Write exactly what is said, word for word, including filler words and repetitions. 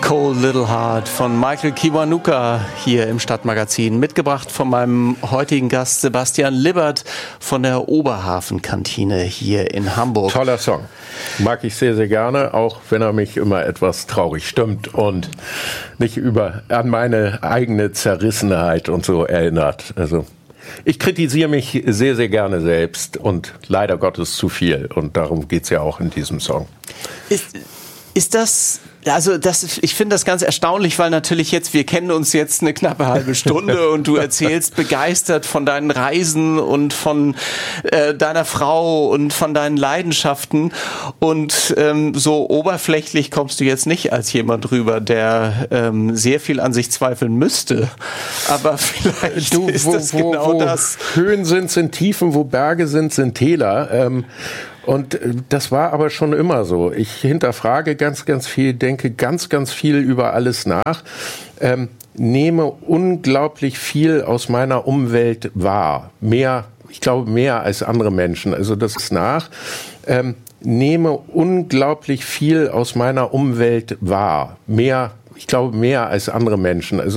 Cold Little Heart von Michael Kiwanuka hier im Stadtmagazin. Mitgebracht von meinem heutigen Gast Sebastian Libbert von der Oberhafenkantine hier in Hamburg. Toller Song. Mag ich sehr, sehr gerne, auch wenn er mich immer etwas traurig stimmt und mich über, an meine eigene Zerrissenheit und so erinnert. Also ich kritisiere mich sehr, sehr gerne selbst und leider Gottes zu viel. Und darum geht's ja auch in diesem Song. Ist, ist das... Also das, ich finde das ganz erstaunlich, weil natürlich jetzt, wir kennen uns jetzt eine knappe halbe Stunde und du erzählst begeistert von deinen Reisen und von äh, deiner Frau und von deinen Leidenschaften und ähm, so oberflächlich kommst du jetzt nicht als jemand rüber, der ähm, sehr viel an sich zweifeln müsste, aber vielleicht du, ist wo, das wo, genau wo das. Höhen sind, sind Tiefen, wo Berge sind, sind Täler. Ähm, Und das war aber schon immer so. Ich hinterfrage ganz, ganz viel, denke ganz, ganz viel über alles nach, ähm, nehme unglaublich viel aus meiner Umwelt wahr. Mehr, ich glaube, mehr als andere Menschen. Also das ist nach. Ähm, nehme unglaublich viel aus meiner Umwelt wahr. Mehr, ich glaube, mehr als andere Menschen. Also